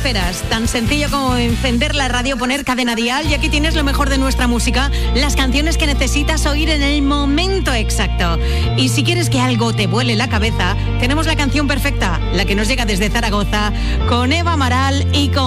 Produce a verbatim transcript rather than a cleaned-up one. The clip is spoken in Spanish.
esperas? Tan sencillo como encender la radio, poner Cadena Dial y aquí tienes lo mejor de nuestra música, las canciones que necesitas oír en el momento exacto. Y si quieres que algo te vuele la cabeza, tenemos la canción perfecta, la que nos llega desde Zaragoza, con Eva Amaral y con